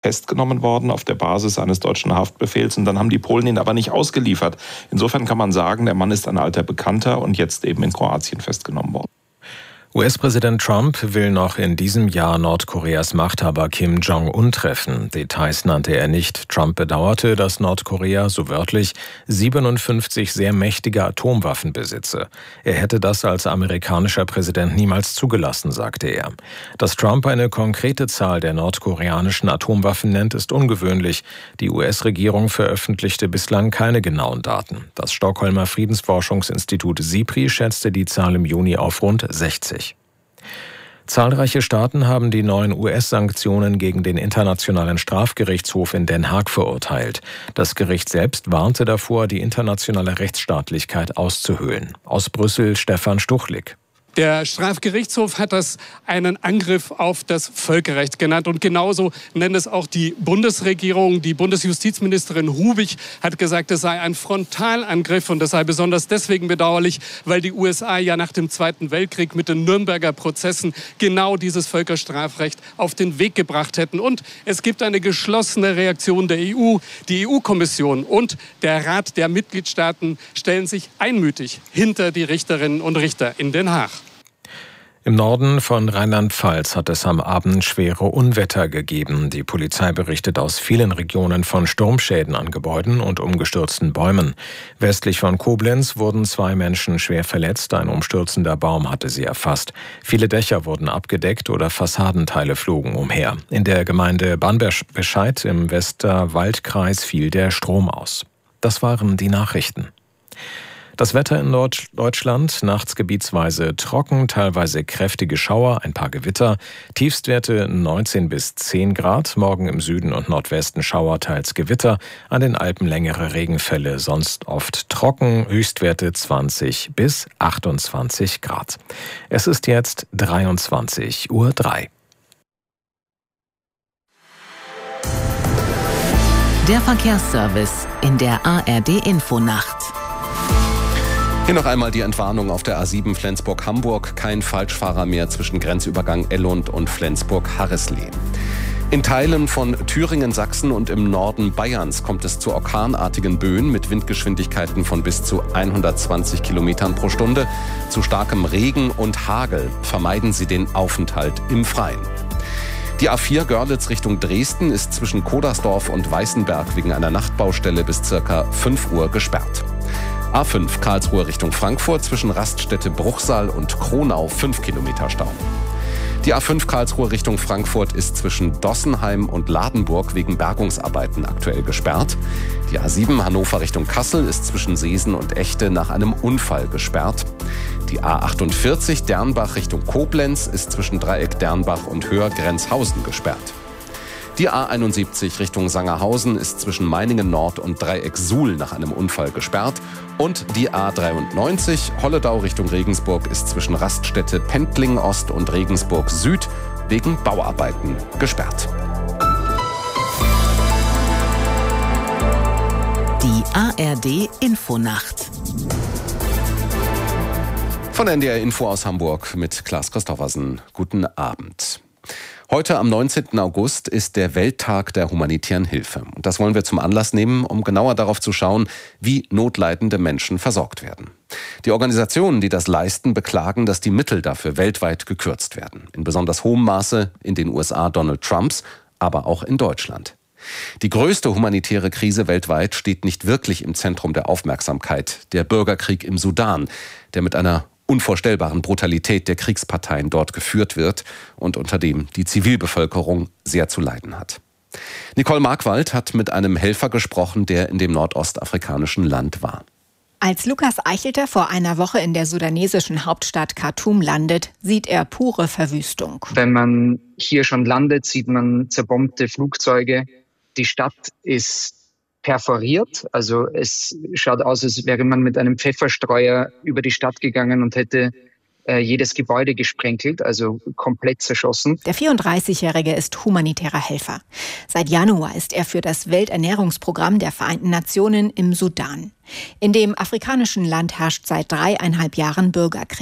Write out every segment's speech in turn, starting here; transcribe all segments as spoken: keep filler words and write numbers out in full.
festgenommen worden auf der Basis eines deutschen Haftbefehls und dann haben die Polen ihn aber nicht ausgeliefert. Insofern kann man sagen, der Mann ist ein alter Bekannter und jetzt eben in Kroatien festgenommen worden. U S-Präsident Trump will noch in diesem Jahr Nordkoreas Machthaber Kim Jong-un treffen. Details nannte er nicht. Trump bedauerte, dass Nordkorea, so wörtlich, siebenundfünfzig sehr mächtige Atomwaffen besitze. Er hätte das als amerikanischer Präsident niemals zugelassen, sagte er. Dass Trump eine konkrete Zahl der nordkoreanischen Atomwaffen nennt, ist ungewöhnlich. Die U S-Regierung veröffentlichte bislang keine genauen Daten. Das Stockholmer Friedensforschungsinstitut SIPRI schätzte die Zahl im Juni auf rund sechzig. Zahlreiche Staaten haben die neuen U S-Sanktionen gegen den Internationalen Strafgerichtshof in Den Haag verurteilt. Das Gericht selbst warnte davor, die internationale Rechtsstaatlichkeit auszuhöhlen. Aus Brüssel Stefan Stuchlik. Der Strafgerichtshof hat das einen Angriff auf das Völkerrecht genannt. Und genauso nennt es auch die Bundesregierung. Die Bundesjustizministerin Rubig hat gesagt, es sei ein Frontalangriff und das sei besonders deswegen bedauerlich, weil die U S A ja nach dem Zweiten Weltkrieg mit den Nürnberger Prozessen genau dieses Völkerstrafrecht auf den Weg gebracht hätten. Und es gibt eine geschlossene Reaktion der E U. Die E U-Kommission und der Rat der Mitgliedstaaten stellen sich einmütig hinter die Richterinnen und Richter in Den Haag. Im Norden von Rheinland-Pfalz hat es am Abend schwere Unwetter gegeben. Die Polizei berichtet aus vielen Regionen von Sturmschäden an Gebäuden und umgestürzten Bäumen. Westlich von Koblenz wurden zwei Menschen schwer verletzt. Ein umstürzender Baum hatte sie erfasst. Viele Dächer wurden abgedeckt oder Fassadenteile flogen umher. In der Gemeinde Banberg-Bescheid im Westerwaldkreis fiel der Strom aus. Das waren die Nachrichten. Das Wetter in Norddeutschland, nachts gebietsweise trocken, teilweise kräftige Schauer, ein paar Gewitter, Tiefstwerte neunzehn bis zehn Grad, morgen im Süden und Nordwesten Schauer, teils Gewitter, an den Alpen längere Regenfälle, sonst oft trocken, Höchstwerte zwanzig bis achtundzwanzig Grad. Es ist jetzt dreiundzwanzig Uhr drei. Der Verkehrsservice in der A R D-Infonacht. Hier noch einmal die Entwarnung auf der A sieben Flensburg-Hamburg. Kein Falschfahrer mehr zwischen Grenzübergang Ellund und Flensburg-Harreslee. In Teilen von Thüringen, Sachsen und im Norden Bayerns kommt es zu orkanartigen Böen mit Windgeschwindigkeiten von bis zu hundertzwanzig Kilometern pro Stunde. Zu starkem Regen und Hagel vermeiden Sie den Aufenthalt im Freien. Die A vier Görlitz Richtung Dresden ist zwischen Kodersdorf und Weißenberg wegen einer Nachtbaustelle bis ca. fünf Uhr gesperrt. A fünf Karlsruhe Richtung Frankfurt zwischen Raststätte Bruchsal und Kronau fünf Kilometer Stau. Die A fünf Karlsruhe Richtung Frankfurt ist zwischen Dossenheim und Ladenburg wegen Bergungsarbeiten aktuell gesperrt. Die A sieben Hannover Richtung Kassel ist zwischen Seesen und Echte nach einem Unfall gesperrt. Die A achtundvierzig Dernbach Richtung Koblenz ist zwischen Dreieck Dernbach und Höher-Grenzhausen gesperrt. Die A einundsiebzig Richtung Sangerhausen ist zwischen Meiningen Nord und Dreieck Suhl nach einem Unfall gesperrt. Und die A dreiundneunzig Holledau Richtung Regensburg ist zwischen Raststätte Pendling Ost und Regensburg Süd wegen Bauarbeiten gesperrt. Die A R D-Infonacht. Von N D R Info aus Hamburg mit Klaas Christoffersen. Guten Abend. Heute am neunzehnten August ist der Welttag der humanitären Hilfe. Und das wollen wir zum Anlass nehmen, um genauer darauf zu schauen, wie notleidende Menschen versorgt werden. Die Organisationen, die das leisten, beklagen, dass die Mittel dafür weltweit gekürzt werden. In besonders hohem Maße in den U S A Donald Trumps, aber auch in Deutschland. Die größte humanitäre Krise weltweit steht nicht wirklich im Zentrum der Aufmerksamkeit. Der Bürgerkrieg im Sudan, der mit einer unvorstellbaren Brutalität der Kriegsparteien dort geführt wird und unter dem die Zivilbevölkerung sehr zu leiden hat. Nicole Markwald hat mit einem Helfer gesprochen, der in dem nordostafrikanischen Land war. Als Lukas Eichelter vor einer Woche in der sudanesischen Hauptstadt Khartoum landet, sieht er pure Verwüstung. Wenn man hier schon landet, sieht man zerbombte Flugzeuge. Die Stadt ist perforiert. Also es schaut aus, als wäre man mit einem Pfefferstreuer über die Stadt gegangen und hätte äh, jedes Gebäude gesprenkelt, also komplett zerschossen. Der vierunddreißigjährige ist humanitärer Helfer. Seit Januar ist er für das Welternährungsprogramm der Vereinten Nationen im Sudan. In dem afrikanischen Land herrscht seit dreieinhalb Jahren Bürgerkrieg.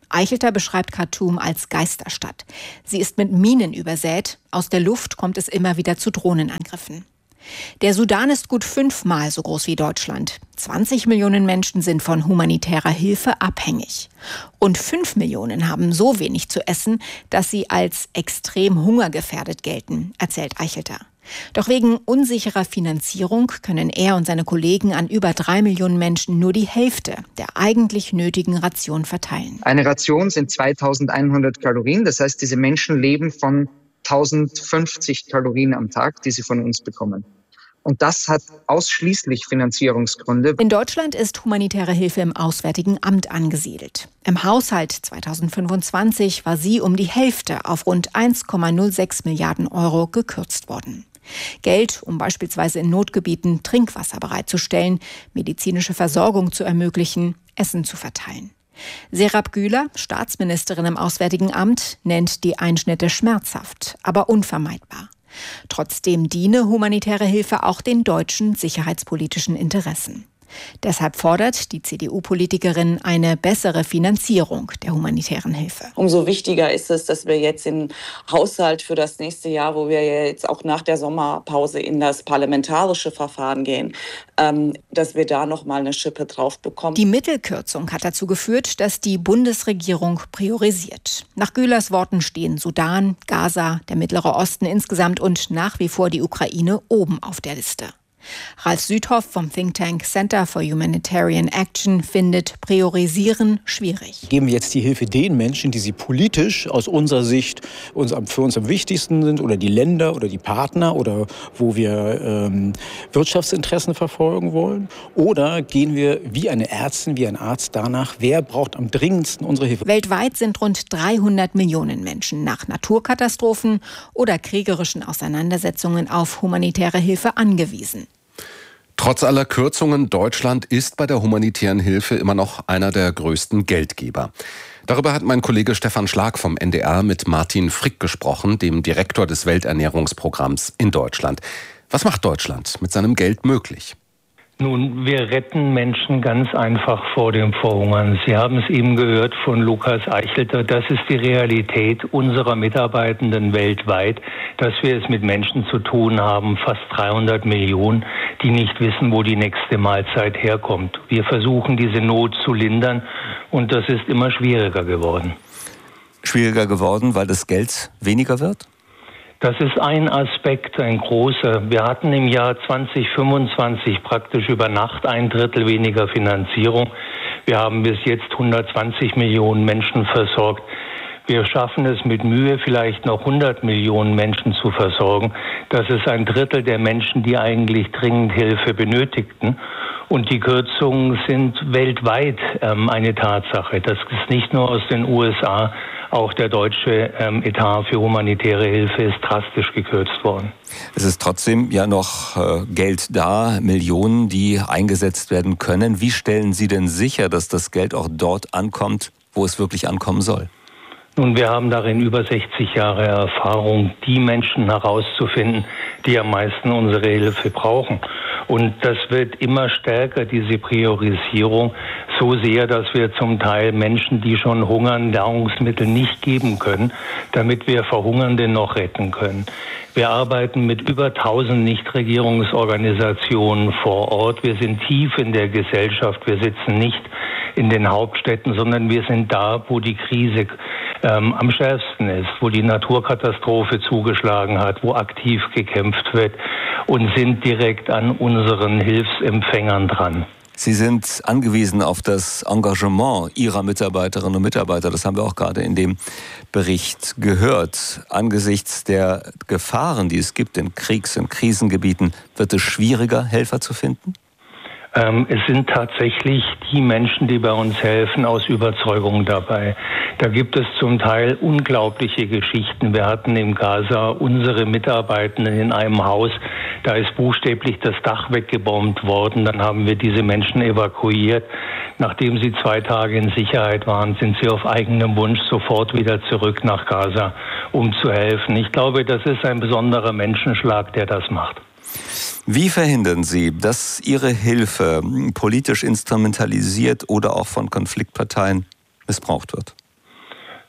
Eichelter beschreibt Khartoum als Geisterstadt. Sie ist mit Minen übersät. Aus der Luft kommt es immer wieder zu Drohnenangriffen. Der Sudan ist gut fünfmal so groß wie Deutschland. zwanzig Millionen Menschen sind von humanitärer Hilfe abhängig. Rund fünf Millionen haben so wenig zu essen, dass sie als extrem hungergefährdet gelten, erzählt Eichelter. Doch wegen unsicherer Finanzierung können er und seine Kollegen an über drei Millionen Menschen nur die Hälfte der eigentlich nötigen Ration verteilen. Eine Ration sind zweitausendeinhundert Kalorien. Das heißt, diese Menschen leben von tausendfünfzig Kalorien am Tag, die sie von uns bekommen. Und das hat ausschließlich Finanzierungsgründe. In Deutschland ist humanitäre Hilfe im Auswärtigen Amt angesiedelt. Im Haushalt zweitausendfünfundzwanzig war sie um die Hälfte auf rund eins Komma null sechs Milliarden Euro gekürzt worden. Geld, um beispielsweise in Notgebieten Trinkwasser bereitzustellen, medizinische Versorgung zu ermöglichen, Essen zu verteilen. Serap Güler, Staatsministerin im Auswärtigen Amt, nennt die Einschnitte schmerzhaft, aber unvermeidbar. Trotzdem diene humanitäre Hilfe auch den deutschen sicherheitspolitischen Interessen. Deshalb fordert die C D U-Politikerin eine bessere Finanzierung der humanitären Hilfe. Umso wichtiger ist es, dass wir jetzt im Haushalt für das nächste Jahr, wo wir jetzt auch nach der Sommerpause in das parlamentarische Verfahren gehen, ähm, dass wir da noch mal eine Schippe drauf bekommen. Die Mittelkürzung hat dazu geführt, dass die Bundesregierung priorisiert. Nach Gülers Worten stehen Sudan, Gaza, der Mittlere Osten insgesamt und nach wie vor die Ukraine oben auf der Liste. Ralf Südhoff vom Think Tank Center for Humanitarian Action findet Priorisieren schwierig. Geben wir jetzt die Hilfe den Menschen, die sie politisch aus unserer Sicht uns, für uns am wichtigsten sind, oder die Länder oder die Partner oder wo wir ähm, Wirtschaftsinteressen verfolgen wollen? Oder gehen wir wie eine Ärztin, wie ein Arzt danach, wer braucht am dringendsten unsere Hilfe? Weltweit sind rund dreihundert Millionen Menschen nach Naturkatastrophen oder kriegerischen Auseinandersetzungen auf humanitäre Hilfe angewiesen. Trotz aller Kürzungen, Deutschland ist bei der humanitären Hilfe immer noch einer der größten Geldgeber. Darüber hat mein Kollege Stefan Schlag vom N D R mit Martin Frick gesprochen, dem Direktor des Welternährungsprogramms in Deutschland. Was macht Deutschland mit seinem Geld möglich? Nun, wir retten Menschen ganz einfach vor dem Verhungern. Sie haben es eben gehört von Lukas Eichelter. Das ist die Realität unserer Mitarbeitenden weltweit, dass wir es mit Menschen zu tun haben, fast dreihundert Millionen, die nicht wissen, wo die nächste Mahlzeit herkommt. Wir versuchen, diese Not zu lindern, und das ist immer schwieriger geworden. Schwieriger geworden, weil das Geld weniger wird? Das ist ein Aspekt, ein großer. Wir hatten im Jahr zwanzig fünfundzwanzig praktisch über Nacht ein Drittel weniger Finanzierung. Wir haben bis jetzt hundertzwanzig Millionen Menschen versorgt. Wir schaffen es mit Mühe, vielleicht noch hundert Millionen Menschen zu versorgen. Das ist ein Drittel der Menschen, die eigentlich dringend Hilfe benötigten. Und die Kürzungen sind weltweit ähm, eine Tatsache. Das ist nicht nur aus den U S A. Auch der deutsche ähm, Etat für humanitäre Hilfe ist drastisch gekürzt worden. Es ist trotzdem ja noch äh, Geld da, Millionen, die eingesetzt werden können. Wie stellen Sie denn sicher, dass das Geld auch dort ankommt, wo es wirklich ankommen soll? Nun, wir haben darin über sechzig Jahre Erfahrung, die Menschen herauszufinden, die am meisten unsere Hilfe brauchen. Und das wird immer stärker, diese Priorisierung, so sehr, dass wir zum Teil Menschen, die schon hungern, Nahrungsmittel nicht geben können, damit wir Verhungernde noch retten können. Wir arbeiten mit über tausend Nichtregierungsorganisationen vor Ort. Wir sind tief in der Gesellschaft. Wir sitzen nicht in den Hauptstädten, sondern wir sind da, wo die Krise ähm, am schärfsten ist, wo die Naturkatastrophe zugeschlagen hat, wo aktiv gekämpft wird, und sind direkt an unseren Hilfsempfängern dran. Sie sind angewiesen auf das Engagement Ihrer Mitarbeiterinnen und Mitarbeiter. Das haben wir auch gerade in dem Bericht gehört. Angesichts der Gefahren, die es gibt in Kriegs- und Krisengebieten, wird es schwieriger, Helfer zu finden? Ähm, es sind tatsächlich die Menschen, die bei uns helfen, aus Überzeugung dabei. Da gibt es zum Teil unglaubliche Geschichten. Wir hatten im Gaza unsere Mitarbeitenden in einem Haus, da ist buchstäblich das Dach weggebombt worden. Dann haben wir diese Menschen evakuiert. Nachdem sie zwei Tage in Sicherheit waren, sind sie auf eigenem Wunsch sofort wieder zurück nach Gaza, um zu helfen. Ich glaube, das ist ein besonderer Menschenschlag, der das macht. Wie verhindern Sie, dass Ihre Hilfe politisch instrumentalisiert oder auch von Konfliktparteien missbraucht wird?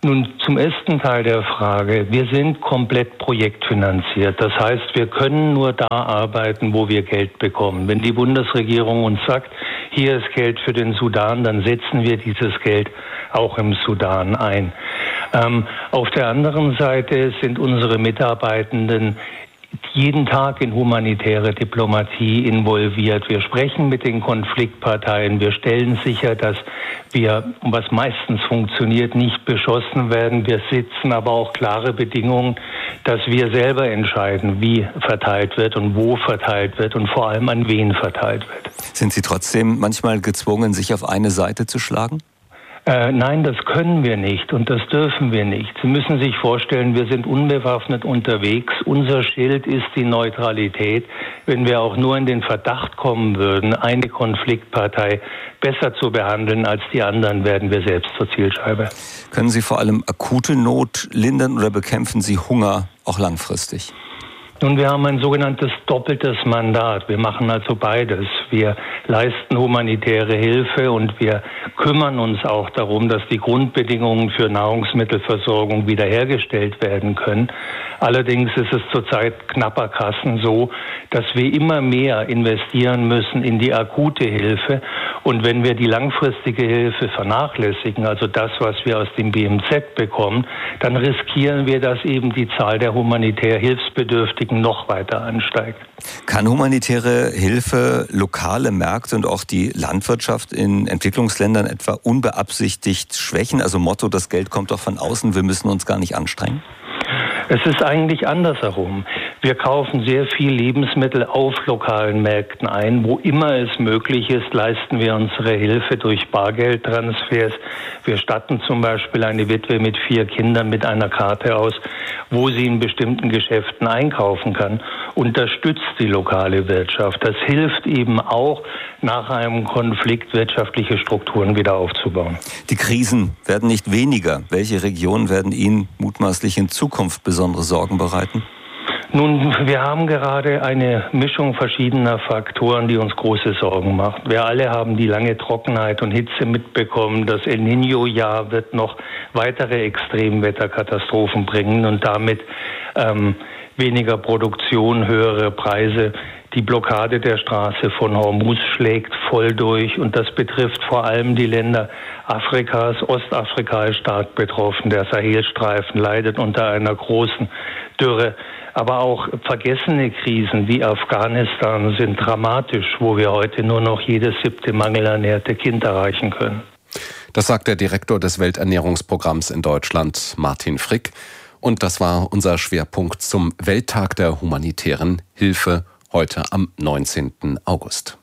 Nun, zum ersten Teil der Frage. Wir sind komplett projektfinanziert. Das heißt, wir können nur da arbeiten, wo wir Geld bekommen. Wenn die Bundesregierung uns sagt, hier ist Geld für den Sudan, dann setzen wir dieses Geld auch im Sudan ein. Ähm, auf der anderen Seite sind unsere Mitarbeitenden jeden Tag in humanitäre Diplomatie involviert. Wir sprechen mit den Konfliktparteien. Wir stellen sicher, dass wir, was meistens funktioniert, nicht beschossen werden. Wir setzen aber auch klare Bedingungen, dass wir selber entscheiden, wie verteilt wird und wo verteilt wird und vor allem an wen verteilt wird. Sind Sie trotzdem manchmal gezwungen, sich auf eine Seite zu schlagen? Äh, nein, das können wir nicht und das dürfen wir nicht. Sie müssen sich vorstellen, wir sind unbewaffnet unterwegs. Unser Schild ist die Neutralität. Wenn wir auch nur in den Verdacht kommen würden, eine Konfliktpartei besser zu behandeln als die anderen, werden wir selbst zur Zielscheibe. Können Sie vor allem akute Not lindern oder bekämpfen Sie Hunger auch langfristig? Nun, wir haben ein sogenanntes doppeltes Mandat. Wir machen also beides. Wir leisten humanitäre Hilfe und wir kümmern uns auch darum, dass die Grundbedingungen für Nahrungsmittelversorgung wiederhergestellt werden können. Allerdings ist es zurzeit knapper Kassen so, dass wir immer mehr investieren müssen in die akute Hilfe. Und wenn wir die langfristige Hilfe vernachlässigen, also das, was wir aus dem B M Z bekommen, dann riskieren wir, dass eben die Zahl der humanitär Hilfsbedürftigen noch weiter ansteigt. Kann humanitäre Hilfe lokale Märkte und auch die Landwirtschaft in Entwicklungsländern etwa unbeabsichtigt schwächen? Also Motto, das Geld kommt doch von außen, wir müssen uns gar nicht anstrengen? Es ist eigentlich andersherum. Wir kaufen sehr viel Lebensmittel auf lokalen Märkten ein. Wo immer es möglich ist, leisten wir unsere Hilfe durch Bargeldtransfers. Wir statten zum Beispiel eine Witwe mit vier Kindern mit einer Karte aus, wo sie in bestimmten Geschäften einkaufen kann. Unterstützt die lokale Wirtschaft. Das hilft eben auch, nach einem Konflikt wirtschaftliche Strukturen wieder aufzubauen. Die Krisen werden nicht weniger. Welche Regionen werden Ihnen mutmaßlich in Zukunft besondere Sorgen bereiten? Nun, wir haben gerade eine Mischung verschiedener Faktoren, die uns große Sorgen macht. Wir alle haben die lange Trockenheit und Hitze mitbekommen. Das El Niño-Jahr wird noch weitere Extremwetterkatastrophen bringen und damit ähm, weniger Produktion, höhere Preise. Die Blockade der Straße von Hormuz schlägt voll durch und das betrifft vor allem die Länder Afrikas. Ostafrika ist stark betroffen. Der Sahelstreifen leidet unter einer großen Dürre. Aber auch vergessene Krisen wie Afghanistan sind dramatisch, wo wir heute nur noch jedes siebte mangelernährte Kind erreichen können. Das sagt der Direktor des Welternährungsprogramms in Deutschland, Martin Frick. Und das war unser Schwerpunkt zum Welttag der humanitären Hilfe heute am neunzehnten August.